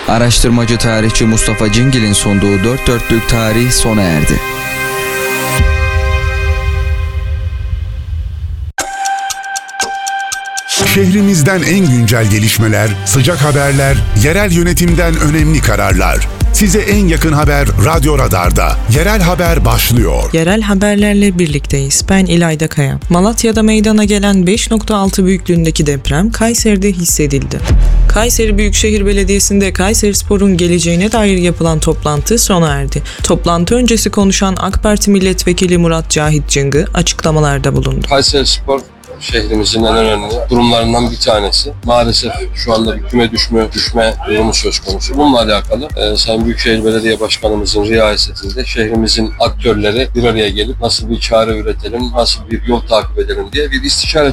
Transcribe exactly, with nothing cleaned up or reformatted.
Araştırmacı tarihçi Mustafa Cingil'in sunduğu dört dörtlük tarih sona erdi. Şehrimizden en güncel gelişmeler, sıcak haberler, yerel yönetimden önemli kararlar. Size en yakın haber Radyo Radar'da. Yerel haber başlıyor. Yerel haberlerle birlikteyiz. Ben İlayda Kaya. Malatya'da meydana gelen beş nokta altı büyüklüğündeki deprem Kayseri'de hissedildi. Kayseri Büyükşehir Belediyesi'nde Kayserispor'un geleceğine dair yapılan toplantı sona erdi. Toplantı öncesi konuşan AK Parti Milletvekili Murat Cahit Cıngı açıklamalarda bulundu. Kayserispor şehrimizin en önemli durumlarından bir tanesi. Maalesef şu anda bir küme düşme, düşme durumu söz konusu. Bununla alakalı e, Sayın Büyükşehir Belediye Başkanımızın riyasetinde şehrimizin aktörleri bir araya gelip nasıl bir çare üretelim, nasıl bir yol takip edelim diye bir istişare